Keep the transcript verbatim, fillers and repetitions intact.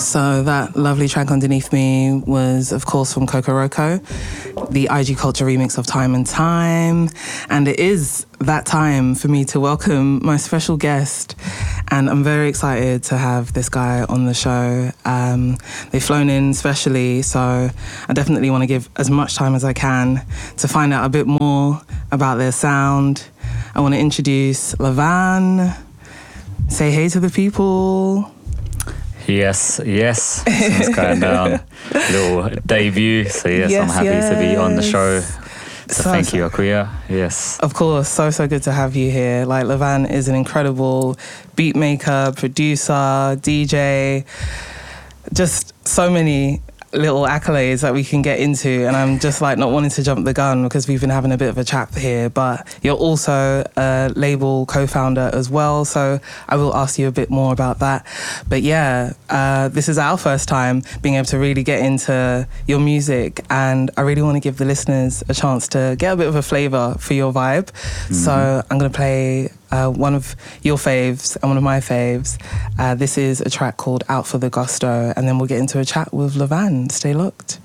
So that lovely track underneath me was, of course, from Kokoroko, the I G Culture remix of Time and Time. And it is that time for me to welcome my special guest. And I'm very excited to have this guy on the show. Um, they've flown in specially, so I definitely want to give as much time as I can to find out a bit more about their sound. I want to introduce Levan. Say hey to the people. Yes, yes. It's kind of um, little debut. So yes, yes I'm happy yes. to be on the show. So, so thank you, Akuya. Yes. Of course, so, so good to have you here. Like, Levan is an incredible beat maker, producer, D J, just so many little accolades that we can get into, and I'm just like not wanting to jump the gun because we've been having a bit of a chat here, but you're also a label co-founder as well, so I will ask you a bit more about that. But yeah, uh, this is our first time being able to really get into your music, and I really want to give the listeners a chance to get a bit of a flavour for your vibe. Mm-hmm. So I'm going to play Uh, one of your faves and one of my faves. Uh, this is a track called Out for the Gusto, and then we'll get into a chat with Levan. Stay looked.